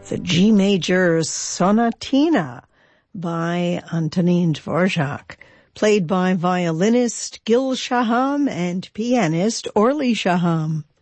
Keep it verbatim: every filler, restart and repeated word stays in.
the G major sonatina by Antonin Dvorak, played by violinist Gil Shaham and pianist Orly Shaham.